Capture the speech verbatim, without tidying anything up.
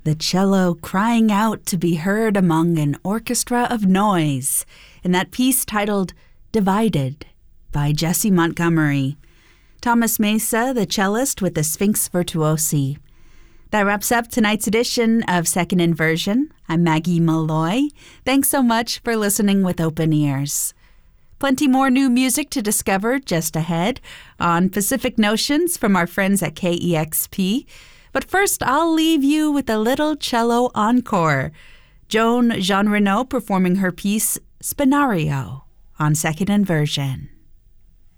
the cello crying out to be heard among an orchestra of noise in that piece titled Divided by Jessie Montgomery. Thomas Mesa, the cellist with the Sphinx Virtuosi. That wraps up tonight's edition of Second Inversion. I'm Maggie Malloy. Thanks so much for listening with open ears. Plenty more new music to discover just ahead on Pacific Notions from our friends at K E X P. But first, I'll leave you with a little cello encore. Joan Jean Renaud performing her piece Spinario on Second Inversion.